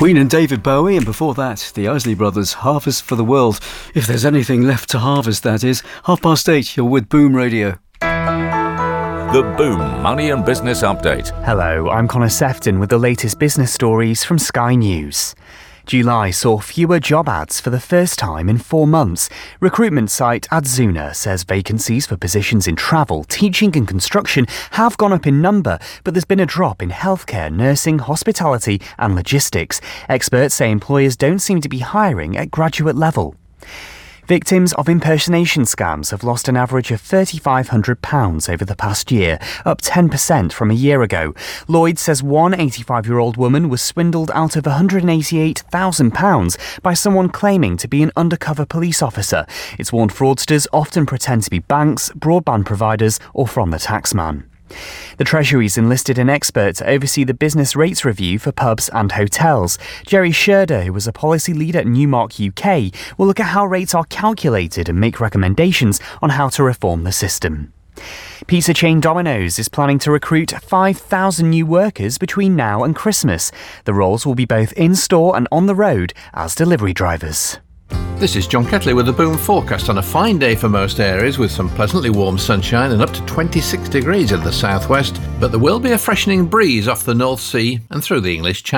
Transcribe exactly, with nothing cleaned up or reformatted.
Queen and David Bowie, and before that, the Isley Brothers, Harvest for the World. If there's anything left to harvest, that is. Half past eight, you're with Boom Radio. The Boom Money and Business Update. Hello, I'm Connor Sefton with the latest business stories from Sky News. July saw fewer job ads for the first time in four months. Recruitment site Adzuna says vacancies for positions in travel, teaching and construction have gone up in number, but there's been a drop in healthcare, nursing, hospitality and logistics. Experts say employers don't seem to be hiring at graduate level. Victims of impersonation scams have lost an average of three thousand five hundred pounds over the past year, up ten percent from a year ago. Lloyd says one eighty-five-year-old woman was swindled out of one hundred eighty-eight thousand pounds by someone claiming to be an undercover police officer. It's warned fraudsters often pretend to be banks, broadband providers or from the taxman. The Treasury's enlisted an expert to oversee the business rates review for pubs and hotels. Jerry Sherder, who was a policy lead at Newmark U K, will look at how rates are calculated and make recommendations on how to reform the system. Pizza chain Domino's is planning to recruit five thousand new workers between now and Christmas. The roles will be both in-store and on the road as delivery drivers. This is John Ketley with the Boom forecast on a fine day for most areas with some pleasantly warm sunshine and up to twenty-six degrees in the southwest, but there will be a freshening breeze off the North Sea and through the English Channel.